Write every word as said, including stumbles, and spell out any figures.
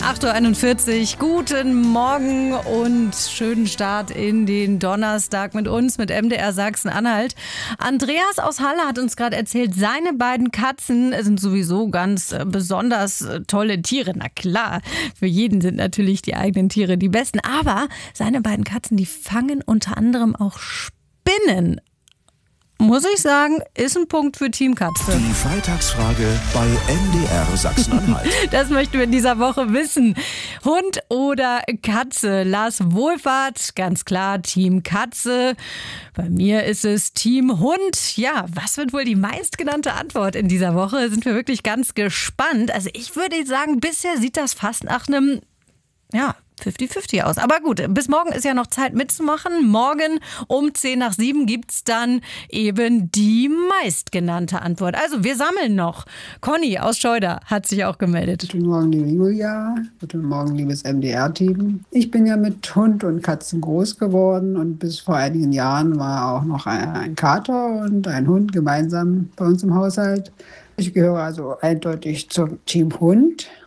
acht Uhr einundvierzig, guten Morgen und schönen Start in den Donnerstag mit uns, mit M D R Sachsen-Anhalt. Andreas aus Halle hat uns gerade erzählt, seine beiden Katzen sind sowieso ganz besonders tolle Tiere. Na klar, für jeden sind natürlich die eigenen Tiere die besten, aber seine beiden Katzen, die fangen unter anderem auch Spinnen. Muss ich sagen, ist ein Punkt für Team Katze. Die Freitagsfrage bei M D R Sachsen-Anhalt. Das möchten wir in dieser Woche wissen. Hund oder Katze? Lars Wohlfahrt, ganz klar Team Katze. Bei mir ist es Team Hund. Ja, was wird wohl die meistgenannte Antwort in dieser Woche? Sind wir wirklich ganz gespannt. Also ich würde sagen, bisher sieht das fast nach einem, ja, fünfzig fünfzig aus. Aber gut, bis morgen ist ja noch Zeit mitzumachen. Morgen um zehn nach sieben gibt's dann eben die meistgenannte Antwort. Also wir sammeln noch. Conny aus Scheuder hat sich auch gemeldet. Guten Morgen, liebe Julia. Guten Morgen, liebes M D R-Team. Ich bin ja mit Hund und Katzen groß geworden und bis vor einigen Jahren war auch noch ein, ein Kater und ein Hund gemeinsam bei uns im Haushalt. Ich gehöre also eindeutig zum Team Hund.